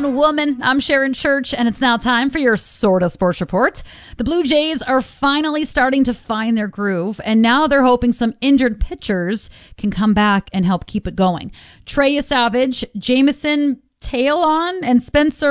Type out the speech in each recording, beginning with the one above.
Town Woman. I'm Sharon Church, and it's now time for your Sorta Sports Report. The Blue Jays are finally starting to find their groove, and now they're hoping some injured pitchers can come back and help keep it going. Trey Savage, Jameson Taillon, and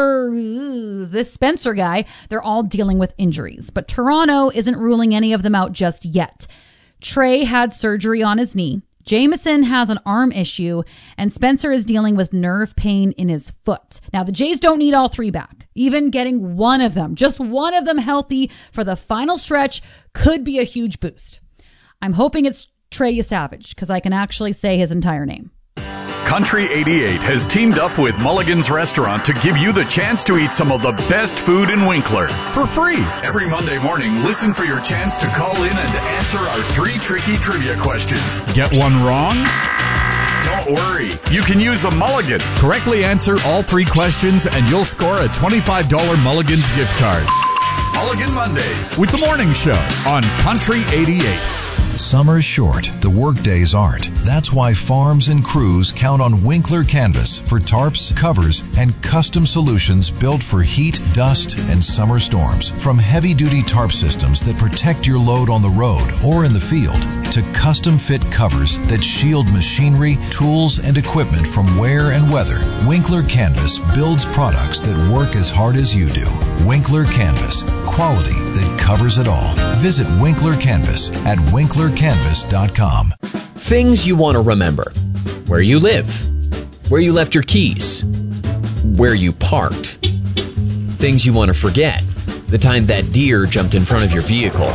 this Spencer guy, they're all dealing with injuries. But Toronto isn't ruling any of them out just yet. Trey had surgery on his knee. Jameson has an arm issue, and Spencer is dealing with nerve pain in his foot. Now, the Jays don't need all three back. Even getting one of them, just one of them healthy for the final stretch could be a huge boost. I'm hoping it's Trey Savage, because I can actually say his entire name. Country 88 has teamed up with Mulligan's Restaurant to give you the chance to eat some of the best food in Winkler for free. Every Monday morning, listen for your chance to call in and answer our 3 tricky trivia questions. Get one wrong? Don't worry. You can use a mulligan. Correctly answer all 3 questions and you'll score a $25 Mulligan's gift card. Mulligan Mondays with The Morning Show on Country 88. Summer's short, the work days aren't. That's why farms and crews count on Winkler Canvas for tarps, covers, and custom solutions built for heat, dust, and summer storms. From heavy-duty tarp systems that protect your load on the road or in the field, to custom-fit covers that shield machinery, tools, and equipment from wear and weather, Winkler Canvas builds products that work as hard as you do. Winkler Canvas, quality that covers it all. Visit Winkler Canvas at winklercanvas.com. Things you want to remember. Where you live. Where you left your keys. Where you parked. Things you want to forget. The time that deer jumped in front of your vehicle.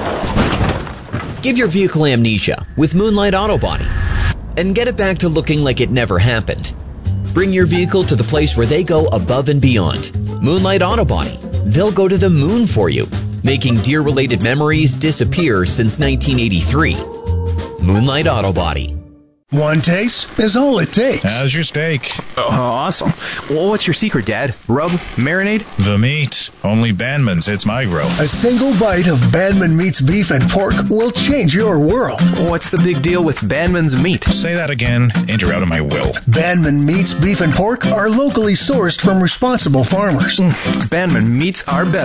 Give your vehicle amnesia with Moonlight Auto Body and get it back to looking like it never happened. Bring your vehicle to the place where they go above and beyond. Moonlight Auto Body. They'll go to the moon for you, making deer-related memories disappear since 1983. Moonlight Auto Body. One taste is all it takes. How's your steak? Oh, awesome. Well, what's your secret, Dad? Rub? Marinade? The meat. Only Bandman's hits my grill. A single bite of Bandman Meat's beef and pork will change your world. What's the big deal with Bandman's meat? Say that again, and you're out of my will. Bandman Meat's beef and pork are locally sourced from responsible farmers. Bandman Meats are better.